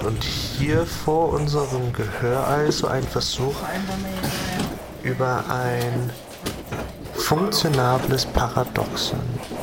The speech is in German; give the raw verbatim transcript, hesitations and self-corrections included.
Und hier vor unserem Gehör also ein Versuch über ein funktionables Paradoxon.